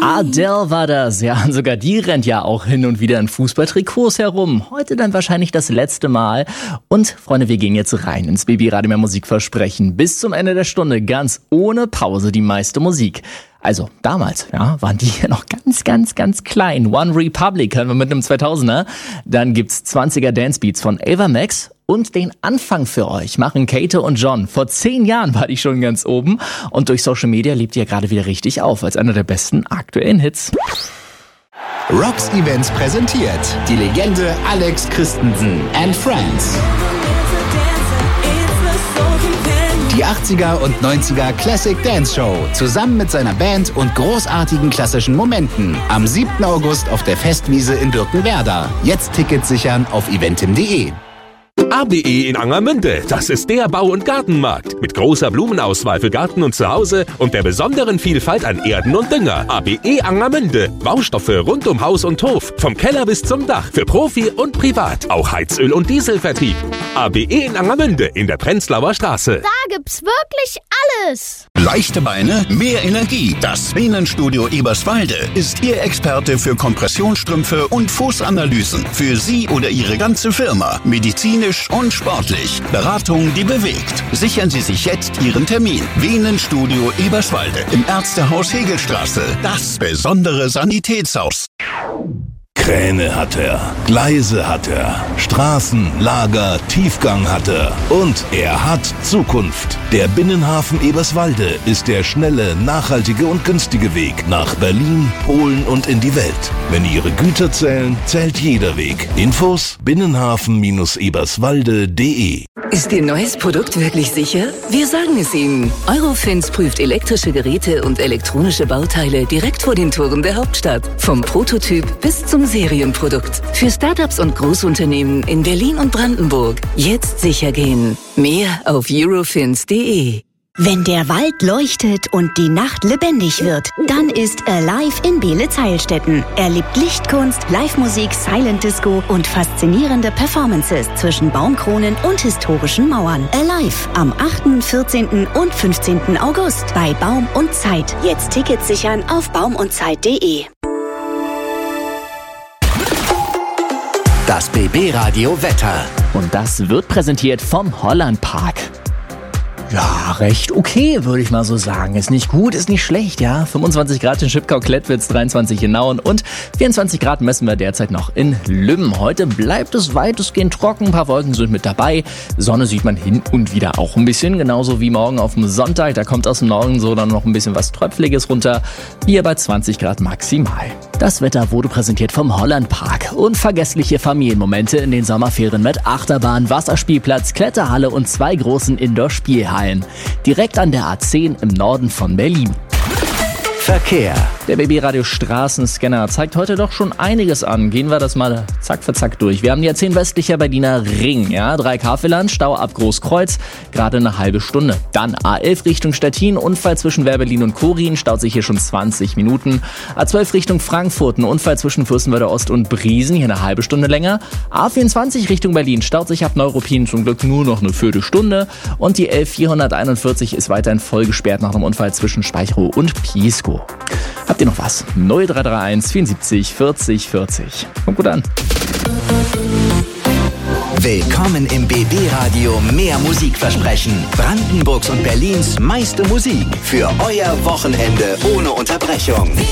Adele war das. Ja, sogar die rennt ja auch hin und wieder in Fußballtrikots herum. Heute dann wahrscheinlich das letzte Mal. Und Freunde, wir gehen jetzt rein ins BB Radio mehr Musikversprechen. Bis zum Ende der Stunde ganz ohne Pause die meiste Musik. Also damals, ja, waren die ja noch ganz klein. One Republic hören wir mit einem 2000er. Dann gibt's 20er Dancebeats von Ava Max. Und den Anfang für euch machen Kate und John. Vor 10 Jahren war die schon ganz oben. Und durch Social Media lebt die ja gerade wieder richtig auf, als einer der besten aktuellen Hits. Rocks Events präsentiert die Legende Alex Christensen and Friends. Die 80er und 90er Classic Dance Show zusammen mit seiner Band und großartigen klassischen Momenten. Am 7. August auf der Festwiese in Birkenwerder. Jetzt Tickets sichern auf eventim.de. ABE in Angermünde, das ist der Bau- und Gartenmarkt. Mit großer Blumenauswahl für Garten und Zuhause und der besonderen Vielfalt an Erden und Dünger. ABE Angermünde, Baustoffe rund um Haus und Hof. Vom Keller bis zum Dach, für Profi und Privat. Auch Heizöl- und Dieselvertrieb. ABE in Angermünde in der Prenzlauer Straße. Da gibt's wirklich alles. Leichte Beine, mehr Energie. Das Venenstudio Eberswalde ist Ihr Experte für Kompressionsstrümpfe und Fußanalysen. Für Sie oder Ihre ganze Firma. Medizinisch und sportlich. Beratung, die bewegt. Sichern Sie sich jetzt Ihren Termin. Venenstudio Eberswalde im Ärztehaus Hegelstraße. Das besondere Sanitätshaus. Kräne hat er, Gleise hat er, Straßen, Lager, Tiefgang hat er und er hat Zukunft. Der Binnenhafen Eberswalde ist der schnelle, nachhaltige und günstige Weg nach Berlin, Polen und in die Welt. Wenn Ihre Güter zählen, zählt jeder Weg. Infos binnenhafen-eberswalde.de. Ist Ihr neues Produkt wirklich sicher? Wir sagen es Ihnen. Eurofins prüft elektrische Geräte und elektronische Bauteile direkt vor den Toren der Hauptstadt. Vom Prototyp bis zum Serienprodukt. Für Startups und Großunternehmen in Berlin und Brandenburg. Jetzt sicher gehen. Mehr auf eurofins.de. Wenn der Wald leuchtet und die Nacht lebendig wird, dann ist Alive in Beelitz-Heilstätten. Erlebt Lichtkunst, Live-Musik, Silent Disco und faszinierende Performances zwischen Baumkronen und historischen Mauern. Alive am 8., 14. und 15. August bei Baum und Zeit. Jetzt Tickets sichern auf baumundzeit.de. Das BB Radio Wetter. Und das wird präsentiert vom Holland Park. Ja, recht okay, würde ich mal so sagen. Ist nicht gut, ist nicht schlecht, ja. 25 Grad in Schipkau-Klettwitz, 23 in Nauen und 24 Grad messen wir derzeit noch in Lümmen. Heute bleibt es weitestgehend trocken, ein paar Wolken sind mit dabei. Sonne sieht man hin und wieder auch ein bisschen, genauso wie morgen auf dem Sonntag. Da kommt aus dem Norden so dann noch ein bisschen was Tröpfliges runter. Hier bei 20 Grad maximal. Das Wetter wurde präsentiert vom Holland Park. Unvergessliche Familienmomente in den Sommerferien mit Achterbahn, Wasserspielplatz, Kletterhalle und 2 großen Indoor-Spielhallen. Direkt an der A10 im Norden von Berlin. Verkehr. Der BB Radio Straßenscanner zeigt heute doch schon einiges an. Gehen wir das mal Zack für Zack durch. Wir haben die A10 westlicher Berliner Ring, ja, 3 Kafeland, Stau ab Großkreuz, gerade eine halbe Stunde. Dann A11 Richtung Stettin, Unfall zwischen Wehrberlin und Korin, staut sich hier schon 20 Minuten. A12 Richtung Frankfurt, ein Unfall zwischen Fürstenwalder Ost und Briesen, hier eine halbe Stunde länger. A24 Richtung Berlin, staut sich ab Neuruppin zum Glück nur noch eine Viertelstunde. Und die 11441 ist weiterhin voll gesperrt nach einem Unfall zwischen Speicherow und Pieskow. Habt ihr noch was? 0331 74 40 40. Kommt gut an. Willkommen im BB Radio mehr Musikversprechen. Brandenburgs und Berlins meiste Musik für euer Wochenende ohne Unterbrechung.